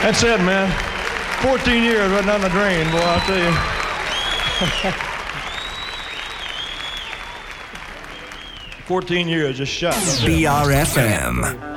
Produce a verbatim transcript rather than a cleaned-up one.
That's it, man. fourteen years right down the drain, boy, I'll tell you. fourteen years just shot. B R F M.